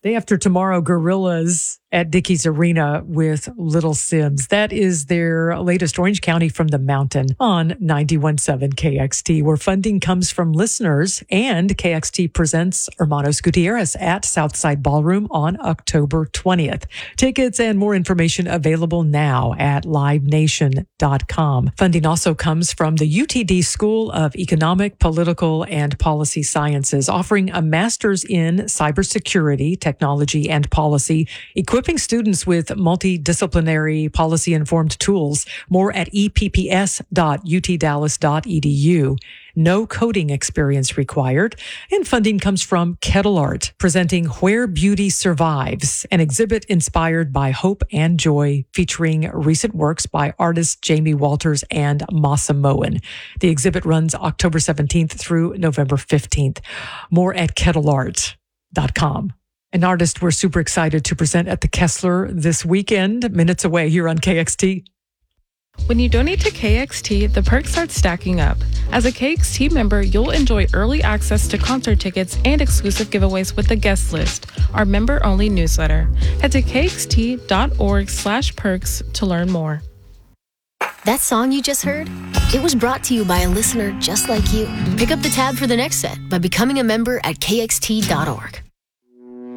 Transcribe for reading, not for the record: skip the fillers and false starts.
Day after tomorrow, Gorillas at Dickies Arena with Little Sims. That is their latest Orange County from the Mountain on 91.7 KXT, where funding comes from listeners, and KXT presents Hermanos Gutierrez at Southside Ballroom on October 20th. Tickets and more information available now at livenation.com. Funding also comes from the UTD School of Economic, Political, and Policy Sciences, offering a master's in cybersecurity, technology, and policy, equipping students with multidisciplinary policy-informed tools. More at epps.utdallas.edu. No coding experience required. And funding comes from Kettle Art, presenting Where Beauty Survives, an exhibit inspired by hope and joy, featuring recent works by artists Jamie Walters and Masa Moen. The exhibit runs October 17th through November 15th. More at kettleart.com. An artist we're super excited to present at the Kessler this weekend, minutes away here on KXT. When you donate to KXT, the perks start stacking up. As a KXT member, you'll enjoy early access to concert tickets and exclusive giveaways with the guest list, our member-only newsletter. Head to kxt.org/perks to learn more. That song you just heard? It was brought to you by a listener just like you. Pick up the tab for the next set by becoming a member at kxt.org.